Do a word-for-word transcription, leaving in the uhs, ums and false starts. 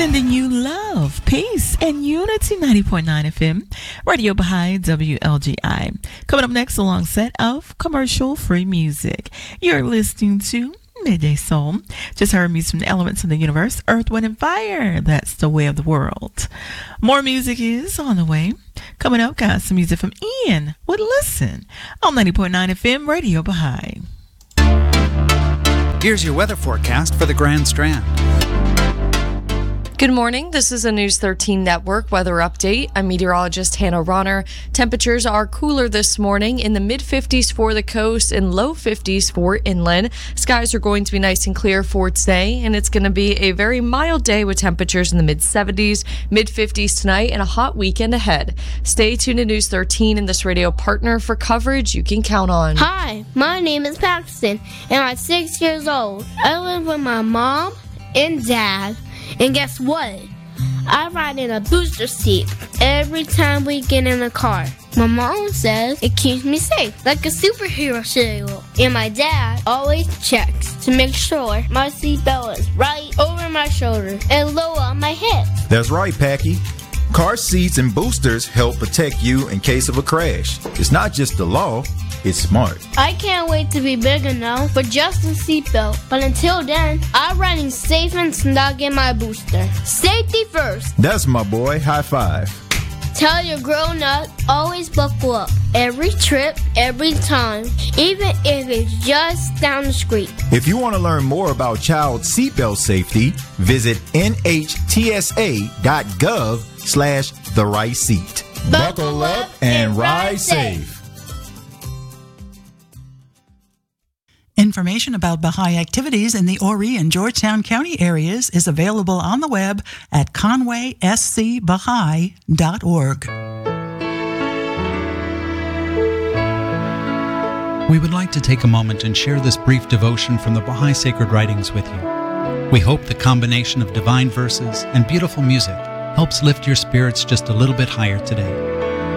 Sending you love, peace, and unity. ninety point nine F M, Radio Baha'i, W L G I. Coming up next, a long set of commercial-free music. You're listening to Midday Soul. Just heard music from the elements of the universe, Earth, Wind, and Fire. That's the way of the world. More music is on the way. Coming up, got some music from Ian with Listen on ninety point nine F M, Radio Baha'i. Here's your weather forecast for the Grand Strand. Good morning. This is a News thirteen Network weather update. I'm meteorologist Hannah Ronner. Temperatures are cooler this morning in the mid fifties for the coast and low fifties for inland. Skies are going to be nice and clear for today, and it's going to be a very mild day with temperatures in the mid seventies, mid fifties tonight, and a hot weekend ahead. Stay tuned to News thirteen and this radio partner for coverage you can count on. Hi, my name is Paxton, and I'm six years old. I live with my mom and dad. And guess what? I ride in a booster seat every time we get in the car. My mom says it keeps me safe, like a superhero should. And my dad always checks to make sure my seatbelt is right over my shoulder and low on my head. That's right, Packy. Car seats and boosters help protect you in case of a crash. It's not just the law, it's smart. I can't wait to be big enough for just a seatbelt. But until then, I'm riding safe and snug in my booster. Safety first. That's my boy. High five. Tell your grown-up, always buckle up. Every trip, every time, even if it's just down the street. If you want to learn more about child seatbelt safety, visit N H T S A dot gov slash the right seat. Buckle up and ride safe. Information about Baha'i activities in the Horry and Georgetown County areas is available on the web at conway s c baha'i dot org. We would like to take a moment and share this brief devotion from the Baha'i Sacred Writings with you. We hope the combination of divine verses and beautiful music helps lift your spirits just a little bit higher today.